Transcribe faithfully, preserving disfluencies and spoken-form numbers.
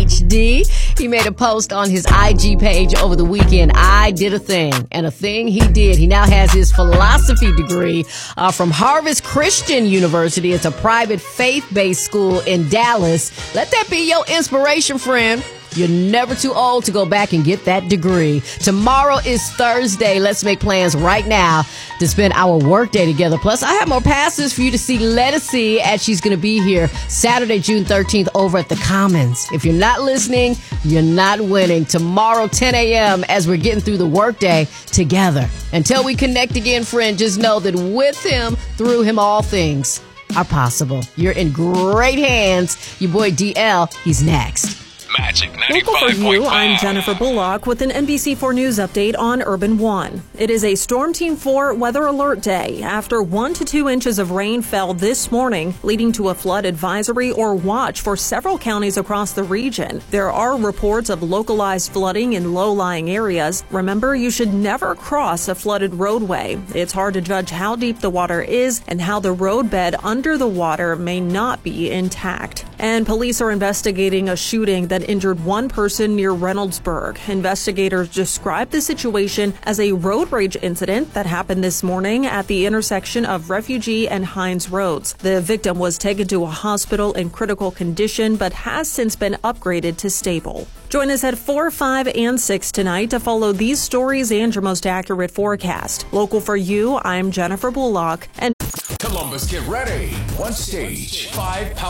H D. He made a post on his I G page over the weekend. I did a thing, and a thing he did. He now has his philosophy degree uh, from Harvest Christian University. It's a private faith-based school in Dallas. Let that be your inspiration, friend. You're never too old to go back and get that degree. Tomorrow is Thursday. Let's make plans right now to spend our workday together. Plus, I have more passes for you to see Lettucey as she's going to be here Saturday, June thirteenth over at the Commons. If you're not listening, you're not winning. Tomorrow, ten a.m. as we're getting through the workday together. Until we connect again, friend, just know that with him, through him, all things are possible. You're in great hands. Your boy D L, he's next. Magic Local for you, I'm Jennifer Bullock with an N B C four News update on Urban One. It is a Storm Team four weather alert day after one to two inches of rain fell this morning, leading to a flood advisory or watch for several counties across the region. There are reports of localized flooding in low-lying areas. Remember, you should never cross a flooded roadway. It's hard to judge how deep the water is and how the roadbed under the water may not be intact. And police are investigating a shooting that injured one person near Reynoldsburg. Investigators describe the situation as a road rage incident that happened this morning at the intersection of Refugee and Hines Roads. The victim was taken to a hospital in critical condition but has since been upgraded to stable. Join us at four, five, and six tonight to follow these stories and your most accurate forecast. Local for you, I'm Jennifer Bullock. And Columbus, get ready. One stage, five